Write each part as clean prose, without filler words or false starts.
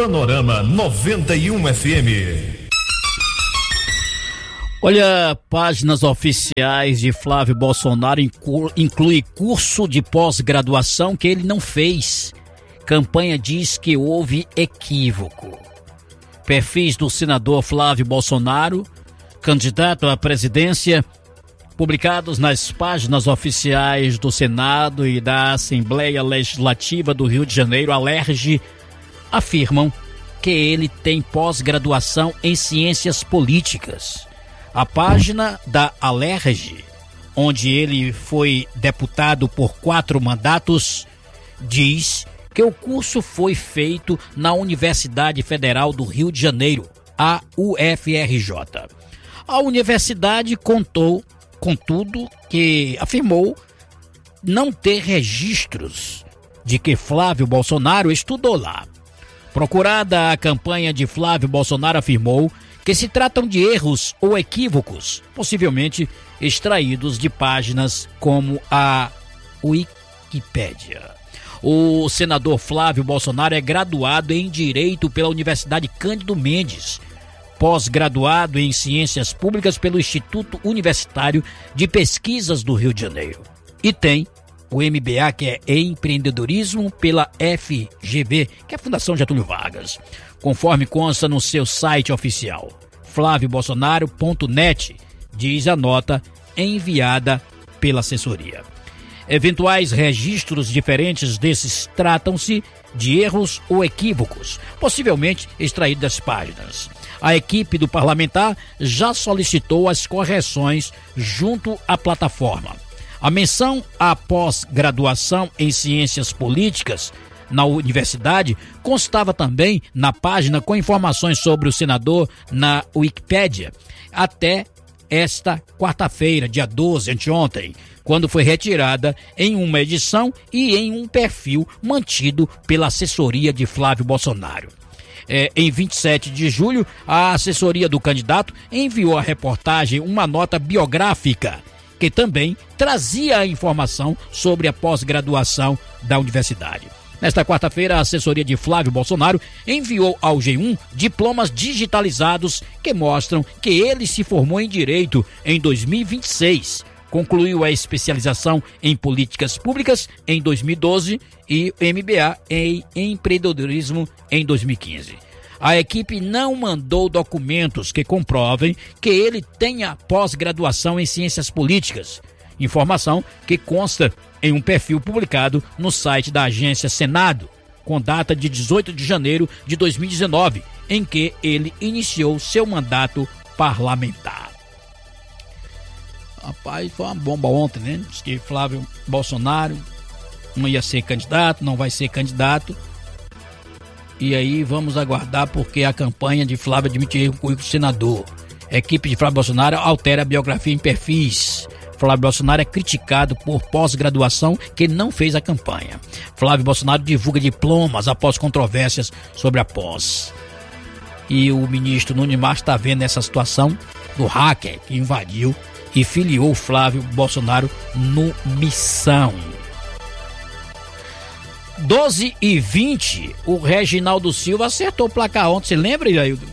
Panorama 91 FM. Olha, páginas oficiais de Flávio Bolsonaro inclui curso de pós-graduação que ele não fez. Campanha diz que houve equívoco. Perfis do senador Flávio Bolsonaro, candidato à presidência, publicados nas páginas oficiais do Senado e da Assembleia Legislativa do Rio de Janeiro, ALERJ, afirmam que ele tem pós-graduação em ciências políticas. A página da ALERJ, onde ele foi deputado por 4 mandatos, diz que o curso foi feito na Universidade Federal do Rio de Janeiro, a UFRJ. A universidade contudo, que afirmou não ter registros de que Flávio Bolsonaro estudou lá. Procurada, a campanha de Flávio Bolsonaro afirmou que se tratam de erros ou equívocos, possivelmente extraídos de páginas como a Wikipédia. O senador Flávio Bolsonaro é graduado em Direito pela Universidade Cândido Mendes, pós-graduado em Ciências Públicas pelo Instituto Universitário de Pesquisas do Rio de Janeiro. E tem o MBA, que é Empreendedorismo, pela FGV, que é a Fundação Getúlio Vargas, conforme consta no seu site oficial, flaviobolsonaro.net, diz a nota enviada pela assessoria. Eventuais registros diferentes desses tratam-se de erros ou equívocos, possivelmente extraídos das páginas. A equipe do parlamentar já solicitou as correções junto à plataforma. A menção à pós-graduação em ciências políticas na universidade constava também na página com informações sobre o senador na Wikipédia até esta quarta-feira, dia 12, anteontem, quando foi retirada em uma edição e em um perfil mantido pela assessoria de Flávio Bolsonaro. Em 27 de julho, a assessoria do candidato enviou à reportagem uma nota biográfica que também trazia a informação sobre a pós-graduação da universidade. Nesta quarta-feira, a assessoria de Flávio Bolsonaro enviou ao G1 diplomas digitalizados que mostram que ele se formou em Direito em 2026, concluiu a especialização em Políticas Públicas em 2012 e MBA em Empreendedorismo em 2015. A equipe não mandou documentos que comprovem que ele tenha pós-graduação em Ciências Políticas, informação que consta em um perfil publicado no site da agência Senado, com data de 18 de janeiro de 2019, em que ele iniciou seu mandato parlamentar. Rapaz, foi uma bomba ontem, né? Diz que Flávio Bolsonaro não ia ser candidato, não vai ser candidato. E aí vamos aguardar, porque a campanha de Flávio admitiu o currículo do senador. A equipe de Flávio Bolsonaro altera a biografia em perfis. Flávio Bolsonaro é criticado por pós-graduação que não fez a campanha. Flávio Bolsonaro divulga diplomas após controvérsias sobre a pós. E o ministro Nunes Marques está vendo essa situação do hacker que invadiu e filiou Flávio Bolsonaro no Missão. 12h20, o Reginaldo Silva acertou o placar ontem, você lembra, Ilaildo?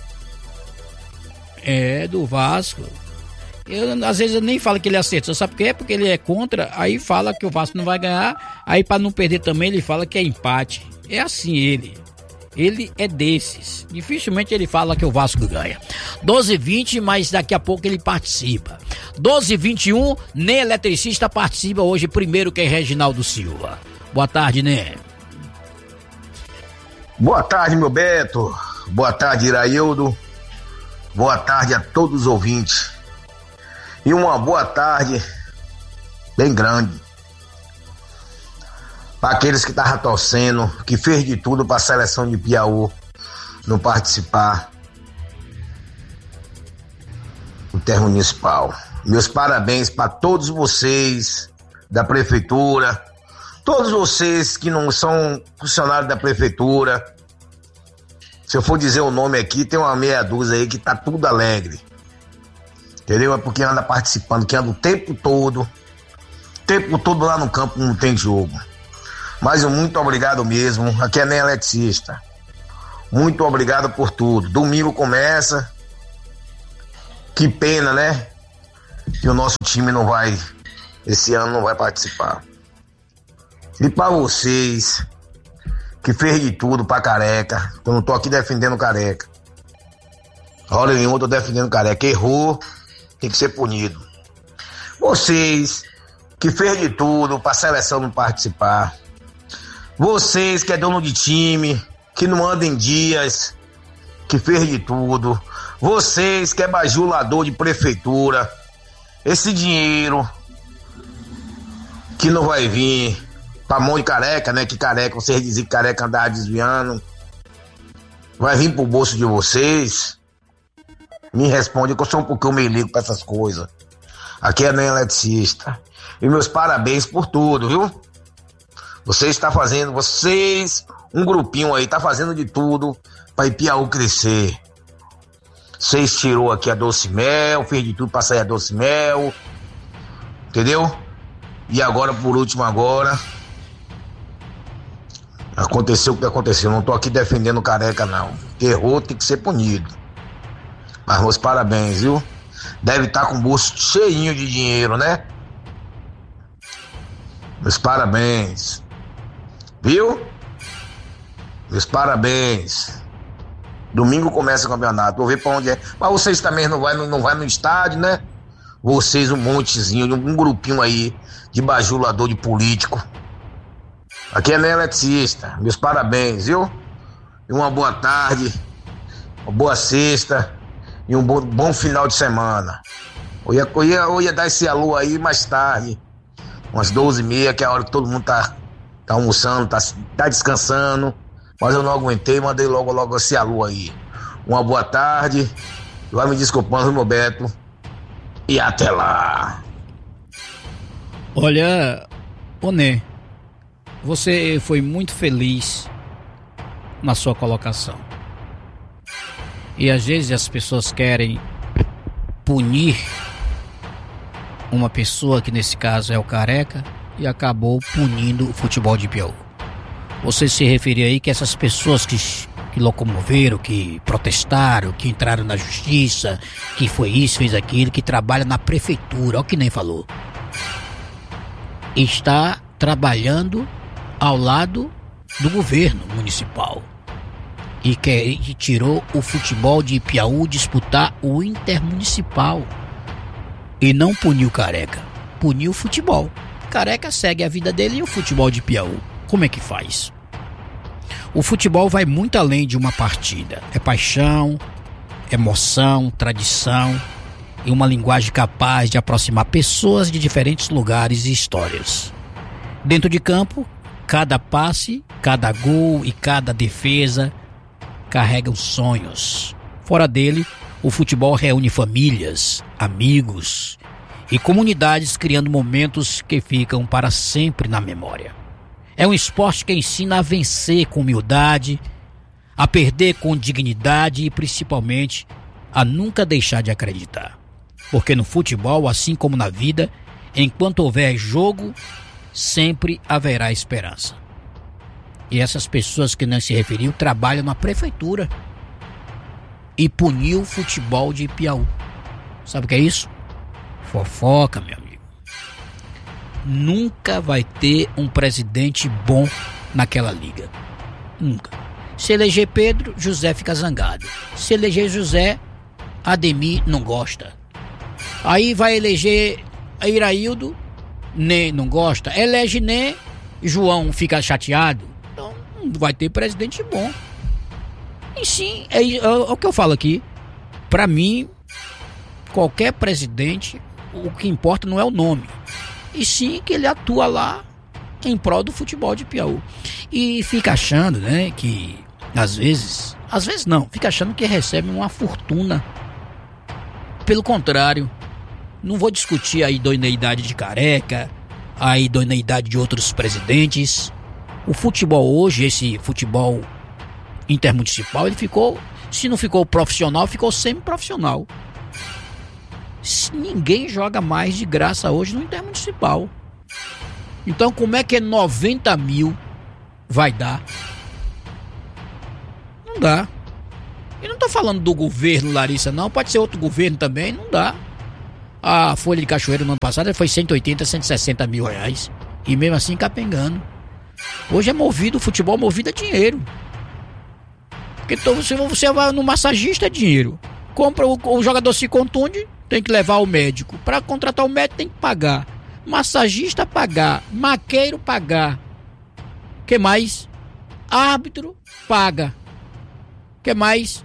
Do Vasco. Às vezes eu nem falo que ele acertou, sabe por quê? Porque ele é contra, aí fala que o Vasco não vai ganhar, aí para não perder também ele fala que é empate. É assim ele é desses, dificilmente ele fala que o Vasco ganha. 12h20, mas daqui a pouco ele participa. 12h21, Ney Eletricista participa hoje primeiro, que é Reginaldo Silva. Boa tarde, Ney. Boa tarde, meu Beto. Boa tarde, Iraildo. Boa tarde a todos os ouvintes. E uma boa tarde bem grande para aqueles que estavam torcendo, que fez de tudo para a seleção de Piauí não participar do Intermunicipal. Meus parabéns para todos vocês da prefeitura, todos vocês que não são funcionários da prefeitura. Se eu for dizer o nome aqui, tem uma meia dúzia aí que tá tudo alegre. Entendeu? É porque anda participando, que anda o tempo todo lá no campo, não tem jogo. Mas muito obrigado mesmo. Aqui é Ney Eletricista. Muito obrigado por tudo. Domingo começa. Que pena, né? Que o nosso time esse ano não vai participar. E para vocês que fez de tudo pra Careca, eu não tô aqui defendendo Careca. Hora nenhuma eu tô defendendo Careca. Errou, tem que ser punido. Vocês que fez de tudo pra seleção não participar. Vocês que é dono de time, que não anda em dias, que fez de tudo. Vocês que é bajulador de prefeitura. Esse dinheiro que não vai vir pra mão de Careca, né? Que Careca, vocês diziam que Careca andava desviando. Vai vir pro bolso de vocês. Me responde, que eu sou um pouquinho meio ligo pra essas coisas. Aqui é nem eletricista. E meus parabéns por tudo, viu? Um grupinho aí, tá fazendo de tudo pra Ipiaú crescer. Vocês tirou aqui a Doce Mel, fez de tudo pra sair a Doce Mel. Entendeu? E agora, por último, aconteceu o que aconteceu. Não tô aqui defendendo Careca, não. Errou, tem que ser punido. Mas meus parabéns, viu? Deve estar com o bolso cheinho de dinheiro, né? Meus parabéns. Viu? Meus parabéns. Domingo começa o campeonato. Vou ver pra onde é. Mas vocês também não vai no estádio, né? Vocês, um montezinho, um grupinho aí de bajulador de político. Aqui é nem eletricista. Meus parabéns, viu? E uma boa tarde, uma boa sexta e um bom final de semana. Eu ia dar esse alô aí mais tarde, umas 12h30, que é a hora que todo mundo tá almoçando, tá descansando. Mas eu não aguentei, mandei logo esse alô aí. Uma boa tarde, vai me desculpando, meu Beto, e até lá. Olha, Oné, você foi muito feliz na sua colocação. E às vezes as pessoas querem punir uma pessoa, que nesse caso é o Careca, e acabou punindo o futebol de Ipiaú. Você se referia aí que essas pessoas que locomoveram, que protestaram, que entraram na justiça, que foi isso, fez aquilo, que trabalha na prefeitura, olha o que nem falou. Está trabalhando ao lado do governo municipal e que tirou o futebol de Ipiaú disputar o intermunicipal e não puniu Careca, puniu o futebol. Careca segue a vida dele e o futebol de Ipiaú, como é que faz? O futebol vai muito além de uma partida, é paixão, emoção, tradição e uma linguagem capaz de aproximar pessoas de diferentes lugares e histórias. Dentro de campo, cada passe, cada gol e cada defesa carregam sonhos. Fora dele, o futebol reúne famílias, amigos e comunidades, criando momentos que ficam para sempre na memória. É um esporte que ensina a vencer com humildade, a perder com dignidade e principalmente a nunca deixar de acreditar. Porque no futebol, assim como na vida, enquanto houver jogo, sempre haverá esperança. E essas pessoas que não se referiu trabalham na prefeitura e puniu o futebol de Ipiaú. Sabe o que é isso? Fofoca, meu amigo. Nunca vai ter um presidente bom naquela liga. Nunca. Se eleger Pedro, José fica zangado. Se eleger José, Ademir não gosta. Aí vai eleger Iraildo, Né não gosta. Elege Né, João fica chateado. Então não vai ter presidente bom. E sim, é o que eu falo aqui. Pra mim, qualquer presidente, o que importa não é o nome, e sim que ele atua lá em prol do futebol de Ipiaú. E fica achando, né, que às vezes não, fica achando que recebe uma fortuna. Pelo contrário, não vou discutir a idoneidade de Careca, a idoneidade de outros presidentes. O futebol hoje, esse futebol intermunicipal, ele ficou, se não ficou profissional, ficou semi-profissional. Ninguém joga mais de graça hoje no intermunicipal. Então como é que 90 mil vai dar? Não Não dá. E não tô falando do governo, Larissa, não. Pode ser outro governo também, não dá. A folha de Cachoeira no ano passado foi 180, 160 mil reais. E mesmo assim capengando. Hoje é movido, o futebol movido a dinheiro. Porque se você vai no massagista é dinheiro. Compra, o jogador se contunde, tem que levar o médico. Para contratar o médico tem que pagar. Massagista pagar. Maqueiro pagar. Que mais? Árbitro paga. Que mais?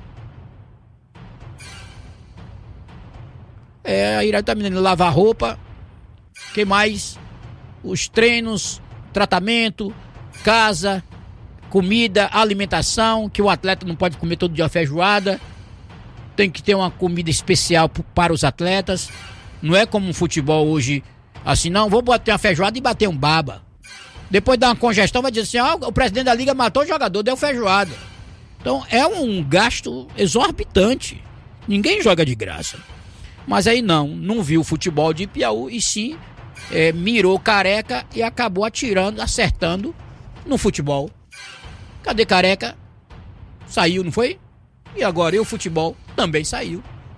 A Ira tá me dando lavar roupa. Que mais? Os treinos, tratamento, casa, comida, alimentação, que o atleta não pode comer todo dia feijoada. Tem que ter uma comida especial para os atletas. Não é como um futebol hoje, assim, não, vou bater uma feijoada e bater um baba. Depois dá uma congestão, vai dizer assim, o presidente da liga matou o jogador, deu feijoada. Então é um gasto exorbitante. Ninguém joga de graça. Mas aí não viu o futebol de Ipiaú e sim mirou Careca e acabou atirando, acertando no futebol. Cadê Careca? Saiu, não foi? E agora o futebol também saiu.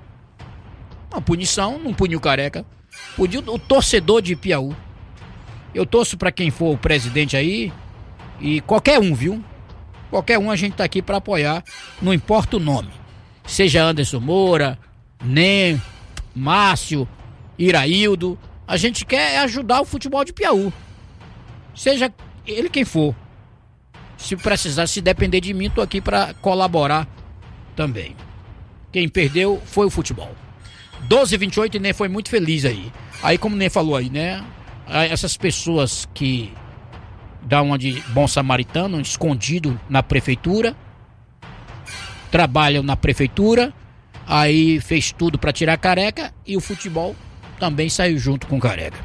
Uma punição, não puniu Careca. Puniu o torcedor de Ipiaú. Eu torço para quem for o presidente aí. E qualquer um, viu? Qualquer um a gente tá aqui para apoiar. Não importa o nome. Seja Anderson Moura, Nem, Márcio, Iraildo. A gente quer ajudar o futebol de Piauí. Seja ele quem for. Se precisar, se depender de mim, tô aqui para colaborar também. Quem perdeu foi o futebol. 12h28 e Nem foi muito feliz aí. Aí como Nem falou aí, né? Essas pessoas que dão uma de bom samaritano, escondido na prefeitura, trabalham na prefeitura, aí fez tudo para tirar Careca e o futebol também saiu junto com Careca.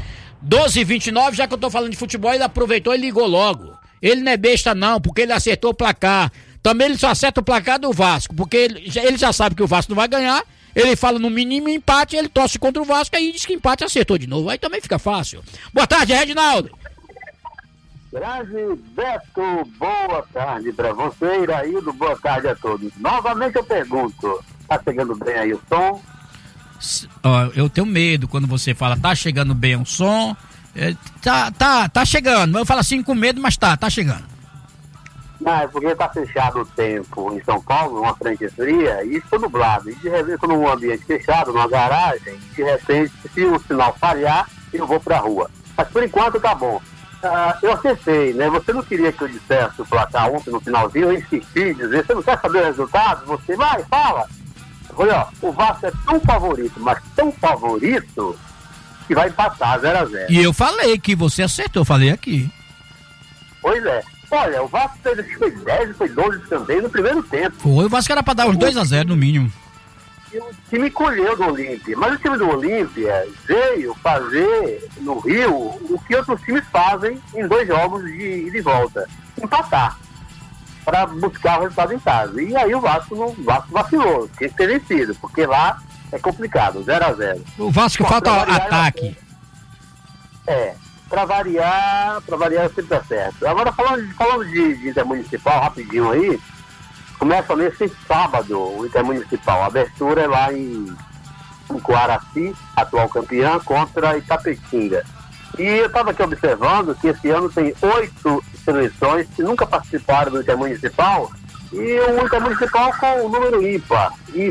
12h29, já que eu tô falando de futebol, ele aproveitou e ligou logo. Ele não é besta não, porque ele acertou o placar. Também ele só acerta o placar do Vasco, porque ele já sabe que o Vasco não vai ganhar. Ele fala no mínimo empate, ele torce contra o Vasco, aí diz que empate acertou de novo. Aí também fica fácil. Boa tarde, Reginaldo. Grazi Beto, boa tarde para você, Iraildo, boa tarde a todos. Novamente eu pergunto, tá chegando bem aí o som? Eu tenho medo quando você fala, tá chegando bem o som. Tá chegando. Eu falo assim com medo, mas tá chegando. Não, é porque tá fechado o tempo em São Paulo, numa frente fria, e ficou nublado. E de repente, num ambiente fechado, numa garagem, de repente, se o sinal falhar, eu vou pra rua. Mas por enquanto tá bom. Eu acertei, né? Você não queria que eu dissesse o placar ontem no finalzinho, eu insisti em dizer, você não quer saber o resultado? Você vai, fala. Eu falei, o Vasco é tão favorito, mas tão favorito, que vai empatar 0-0. E eu falei que você acertou, eu falei aqui. Pois é. Olha, o Vasco foi 10, foi 12 também no primeiro tempo. Foi, o Vasco era pra dar uns 2-0 no mínimo. E o time colheu do Olímpia, mas o time do Olímpia veio fazer no Rio o que outros times fazem em 2 jogos de ida e volta, empatar, para buscar o resultado em casa. E aí o Vasco vacilou, tinha que ter vencido, porque lá é complicado, 0-0. O Vasco falta ataque. Pra variar sempre tá certo. Agora falando de Intermunicipal, rapidinho aí, começa nesse sábado o Intermunicipal. A abertura é lá em Coaraci, atual campeã, contra Itapetinga. E eu estava aqui observando que esse ano tem 8 seleções que nunca participaram do Intermunicipal, e o Intermunicipal com o número ímpar,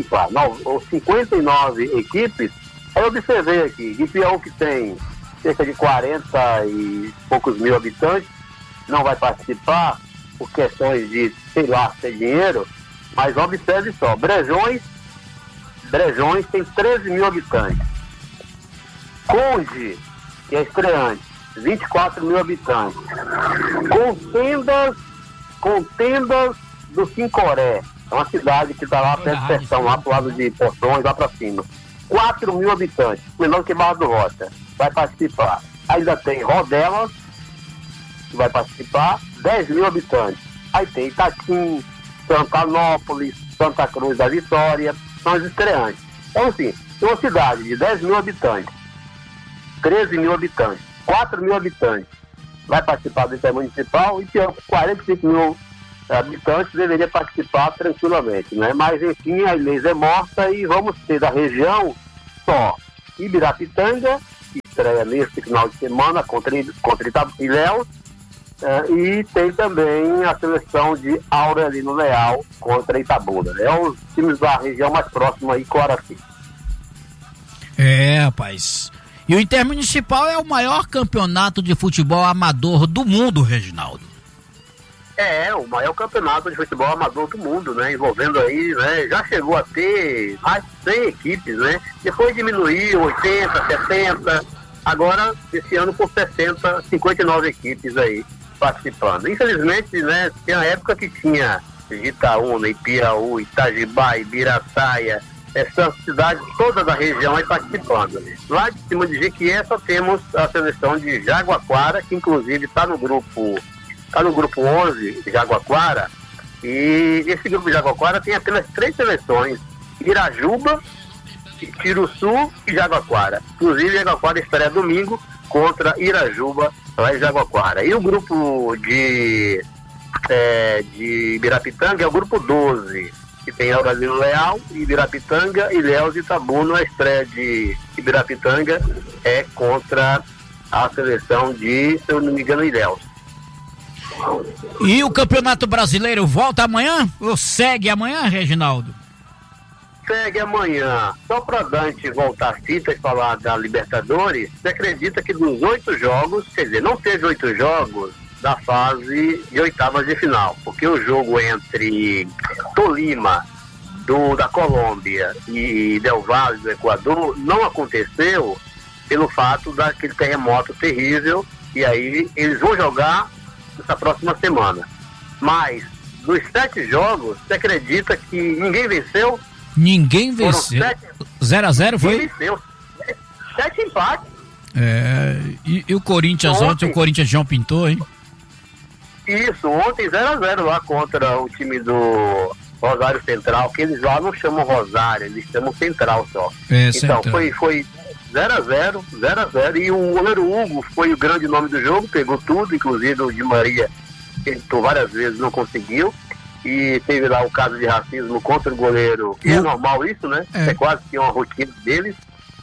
59 equipes. Aí eu observei aqui, Ipiaú, que tem cerca de 40 e poucos mil habitantes, não vai participar por questões de, ter dinheiro, mas observe só, Brejões tem 13 mil habitantes. Conde, que é estreante, 24 mil habitantes. Contendas do Sincoré, é uma cidade que está lá perto de Sertão, lá pro lado de Portões, lá para cima. 4 mil habitantes, menor que Barra do Rocha, vai participar. Ainda tem Rodelas, que vai participar, 10 mil habitantes. Aí tem Itatim, Santanópolis, Santa Cruz da Vitória, são os estreantes. Então, assim, tem uma cidade de 10 mil habitantes, 13 mil habitantes, 4 mil habitantes, vai participar do Intermunicipal, e tem 45 mil habitantes deveria participar tranquilamente, né? Mas enfim, a Inês é morta e vamos ter da região só Ibirapitanga, que estreia neste final de semana contra Ilhéus, e tem também a seleção de Aurelino Leal contra Itabuna. É os times da região mais próxima aí, Coraci. Rapaz. E o Intermunicipal é o maior campeonato de futebol amador do mundo, Reginaldo. O maior campeonato de futebol amador do mundo, né? Envolvendo aí, né? Já chegou a ter mais de 100 equipes, né? Depois diminuiu 80, 70, agora esse ano por 59 equipes aí participando. Infelizmente, né? Tem a época que tinha Itaúna, Ipiaú, Itajibá, Ibirataia, essas cidades todas da região aí participando. Lá de cima de Jequié só temos a seleção de Jaguaquara, que inclusive está no grupo 11 de Jaguaquara, e esse grupo de Jaguaquara tem apenas 3 seleções: Irajuba, Tiruçu e Jaguaquara. Inclusive, Jaguaquara estreia domingo contra Irajuba, lá em Jaguaquara. E o grupo de Ibirapitanga é o grupo 12, que tem Aurelino Leal, Ibirapitanga, Ilhéus e Itabuna. A estreia de Ibirapitanga é contra a seleção de, se eu não me engano, Ilhéus. E o Campeonato Brasileiro volta amanhã? Ou segue amanhã, Reginaldo? Segue amanhã. Só para Dante voltar a fita e falar da Libertadores, você acredita que dos 8 jogos, quer dizer, não teve 8 jogos da fase de oitavas de final, porque o jogo entre Tolima, da Colômbia, e Del Valle, do Equador, não aconteceu pelo fato daquele terremoto terrível, e aí eles vão jogar essa próxima semana. Mas dos 7 jogos, você acredita que ninguém venceu? Ninguém venceu. 0-0 foi? Ninguém venceu. 7 empates. E o Corinthians ontem, o Corinthians João pintou, hein? Isso, ontem 0-0 lá contra o time do Rosário Central, que eles lá não chamam Rosário, eles chamam Central só. Então, foi 0-0, e o goleiro Hugo foi o grande nome do jogo, pegou tudo, inclusive o Di Maria tentou várias vezes, não conseguiu, e teve lá o caso de racismo contra o goleiro, e é normal isso, né? É quase que uma rotina deles,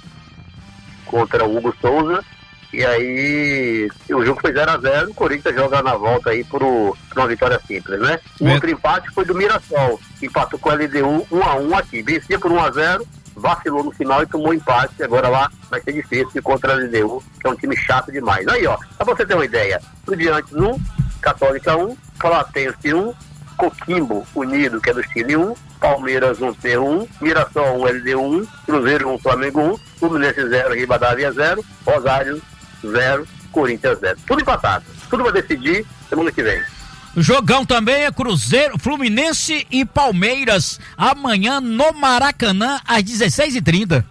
contra o Hugo Souza, e aí o jogo foi 0-0, o Corinthians joga na volta aí por uma vitória simples, né? O outro empate foi do Mirassol, que empatou com a LDU 1-1 aqui, vencia por 1-0, vacilou no final e tomou empate. Agora lá vai ser difícil contra a LDU, que é um time chato demais. Aí, ó, pra você ter uma ideia, Estudiantes 1, Católica 1, Platense 1, Coquimbo Unido, que é do Chile 1, Palmeiras 1, P1, Mirassol 1, LDU 1, Cruzeiro 1, Flamengo 1, Fluminense 0, Ribadavia 0, Rosário 0, Corinthians 0. Tudo empatado. Tudo vai decidir semana que vem. O jogão também é Cruzeiro, Fluminense e Palmeiras, amanhã no Maracanã, às 16h30.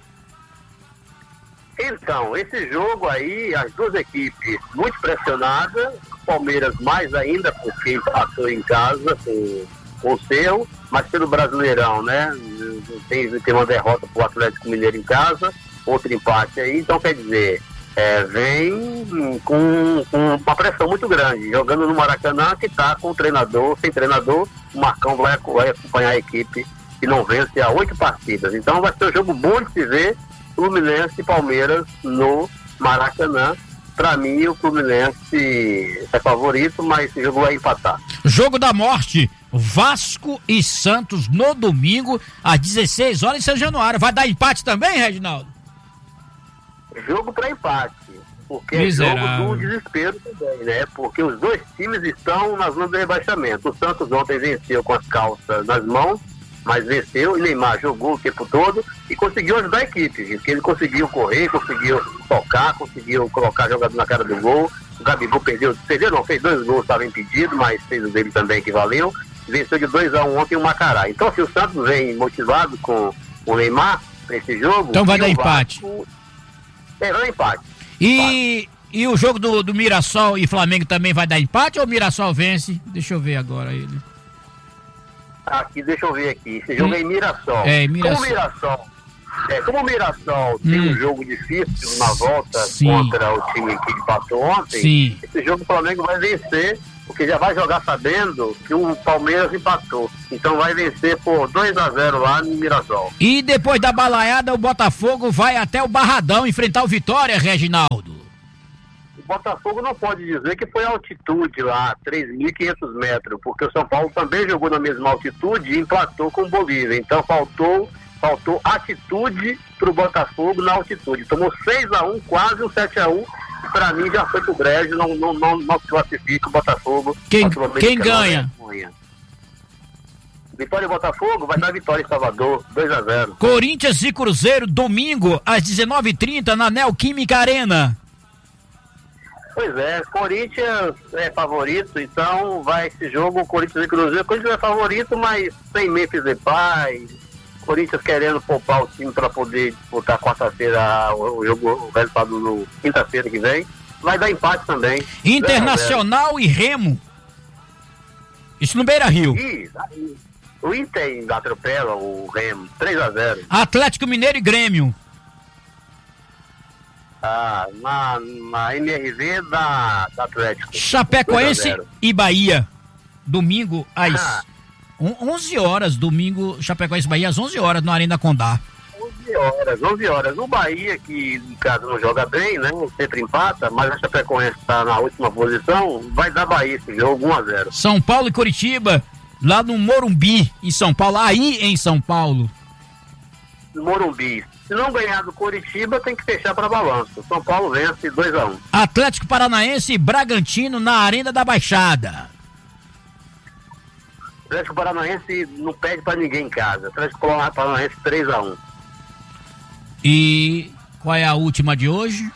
Então, esse jogo aí, as duas equipes muito pressionadas, Palmeiras mais ainda, porque empatou em casa com o seu, mas pelo Brasileirão, né? Tem uma derrota pro Atlético Mineiro em casa, outro empate aí, então quer dizer, vem com uma pressão muito grande, jogando no Maracanã, que está com o treinador, sem treinador, o Marcão vai acompanhar a equipe que não vence há 8 partidas. Então vai ser um jogo bom de se ver, Fluminense e Palmeiras no Maracanã. Para mim, o Fluminense é favorito, mas esse jogo vai empatar. Jogo da morte, Vasco e Santos no domingo, às 16 horas em São Januário. Vai dar empate também, Reginaldo? Jogo para empate, porque é jogo do desespero também, né? Porque os dois times estão na zona de rebaixamento. O Santos ontem venceu com as calças nas mãos, mas venceu, e Neymar jogou o tempo todo e conseguiu ajudar a equipe, porque ele conseguiu correr, conseguiu tocar, conseguiu colocar jogador na cara do gol. O Gabigol fez 2 gols, estava impedido, mas fez o dele também que valeu. Venceu de 2-1 ontem o Macará. Então, se o Santos vem motivado com o Neymar nesse jogo, então vai dar empate. Vai dar empate. E o jogo do Mirassol e Flamengo também vai dar empate ou o Mirassol vence? Deixa eu ver agora ele. Aqui, deixa eu ver aqui. Esse jogo é em Mirassol. Mirassol. Como o Mirassol tem um jogo difícil na volta contra o time que empatou ontem, esse jogo o Flamengo vai vencer porque já vai jogar sabendo que o Palmeiras empatou. Então vai vencer por 2-0 lá no Mirassol. E depois da balaiada, o Botafogo vai até o Barradão enfrentar o Vitória, Reginaldo. O Botafogo não pode dizer que foi a altitude lá, 3.500 metros, porque o São Paulo também jogou na mesma altitude e empatou com o Bolívia. Então faltou atitude pro Botafogo na altitude. Tomou 6-1, quase um 7-1. Pra mim já foi pro brejo, não classifica o Botafogo. Quem ganha? Vitória e Botafogo vai dar vitória em Salvador, 2-0. Corinthians e Cruzeiro, domingo, às 19h30, na Neoquímica Arena. Pois é, Corinthians é favorito, então vai esse jogo, Corinthians e Cruzeiro. Corinthians é favorito, mas sem Memphis Depay. Corinthians querendo poupar o time para poder disputar quarta-feira o jogo, o resultado no quinta-feira que vem. Vai dar empate também. Internacional e Remo. Isso no Beira-Rio. O Inter atropela o Remo, 3-0. Atlético Mineiro e Grêmio. Na MRV da Atlético. Chapecoense e Bahia. Domingo às 11 horas. Domingo, Chapecoense e Bahia às 11 horas no Arena Condá. 11 horas. O Bahia, que em casa não joga bem, né? Sempre empata, mas a Chapecoense está na última posição, vai dar Bahia esse jogo 1-0. São Paulo e Curitiba, lá no Morumbi, em São Paulo. Aí em São Paulo. Morumbi. Se não ganhar do Curitiba, tem que fechar para balanço. São Paulo vence 2-1. Atlético Paranaense e Bragantino na Arena da Baixada. Atlético Paranaense não perde para ninguém em casa. Atlético Paranaense 3-1. E qual é a última de hoje?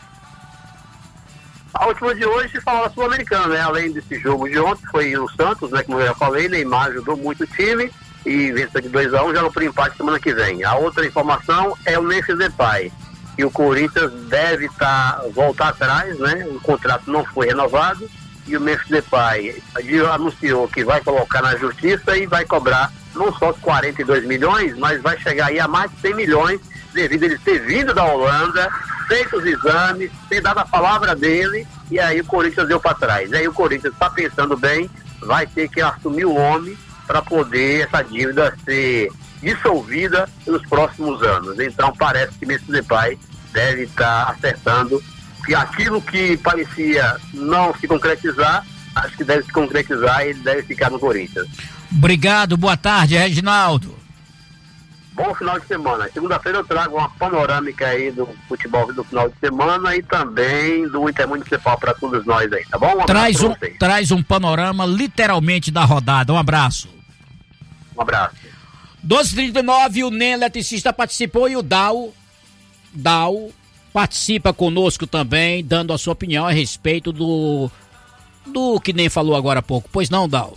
A última de hoje se fala da Sul-Americana, né? Além desse jogo de ontem, foi o Santos, né? Como eu já falei, Neymar ajudou muito o time e vence de 2-1, joga por empate semana que vem. A outra informação é o Memphis Depay, e o Corinthians deve voltar atrás, né? O contrato não foi renovado e o Memphis Depay anunciou que vai colocar na justiça e vai cobrar não só os 42 milhões, mas vai chegar aí a mais de 100 milhões devido a ele ter vindo da Holanda, feito os exames, ter dado a palavra dele, e aí o Corinthians deu para trás. Aí o Corinthians está pensando bem, vai ter que assumir o homem para poder essa dívida ser dissolvida nos próximos anos. Então parece que Memphis Depay deve estar acertando que aquilo que parecia não se concretizar, acho que deve se concretizar e ele deve ficar no Corinthians. Obrigado, boa tarde, Reginaldo. Bom final de semana. Segunda-feira eu trago uma panorâmica aí do futebol do final de semana e também do Intermunicipal para todos nós aí, tá bom? Traz um panorama literalmente da rodada. Um abraço. Um abraço. 12h39, o NEM Eletricista participou e o Dal participa conosco também, dando a sua opinião a respeito do que nem falou agora há pouco. Pois não, Dal?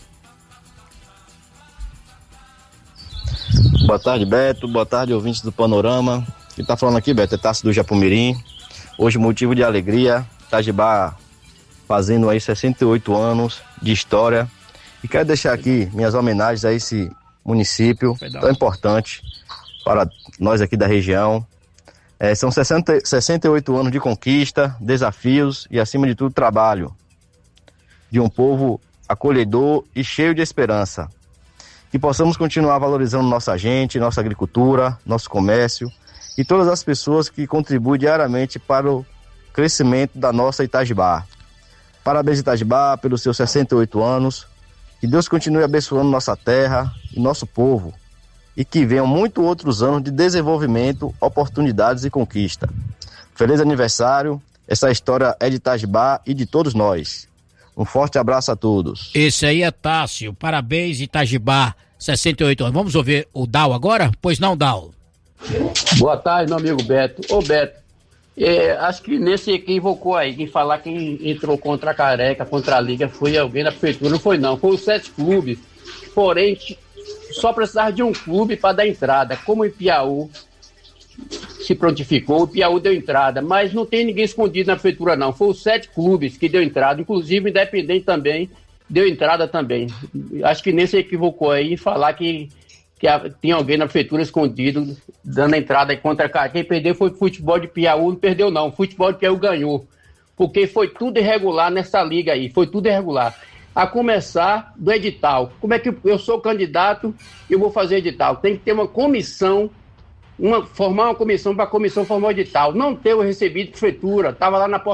Boa tarde, Beto. Boa tarde, ouvintes do Panorama. Quem tá falando aqui, Beto, é Tássio do Japumirim. Hoje, motivo de alegria, Itajibá fazendo aí 68 anos de história. E quero deixar aqui minhas homenagens a esse município tão importante para nós aqui da região. São 68 anos de conquista, desafios e, acima de tudo, trabalho de um povo acolhedor e cheio de esperança. Que possamos continuar valorizando nossa gente, nossa agricultura, nosso comércio e todas as pessoas que contribuem diariamente para o crescimento da nossa Itajibá. Parabéns, Itajibá, pelos seus 68 anos. Que Deus continue abençoando nossa terra e nosso povo. E que venham muitos outros anos de desenvolvimento, oportunidades e conquista. Feliz aniversário. Essa história é de Itajibá e de todos nós. Um forte abraço a todos. Esse aí é Tássio. Parabéns, Itajibá, 68 anos. Vamos ouvir o Dal agora? Pois não, Dal? Boa tarde, meu amigo Beto. Ô, Beto, acho que nesse equivocou aí, quem falar quem entrou contra a Careca, contra a Liga, foi alguém da prefeitura. Não foi, não. Foi os 7 clubes. Porém, só precisava de um clube para dar entrada. Como o Piauí se prontificou, o Piauí deu entrada, mas não tem ninguém escondido na prefeitura, não. Foi os 7 clubes que deu entrada, inclusive o Independente também deu entrada também. Acho que nem se equivocou aí em falar que tem alguém na prefeitura escondido dando entrada contra a cara. Quem perdeu foi o futebol de Piauí, não perdeu não, o futebol de Piauí ganhou, porque foi tudo irregular nessa liga aí, foi tudo irregular. a começar do edital. Como é que eu sou candidato e eu vou fazer edital? Tem que ter uma comissão, formar uma comissão para a comissão formar o edital. Não ter o recebido de prefeitura, estava lá na porta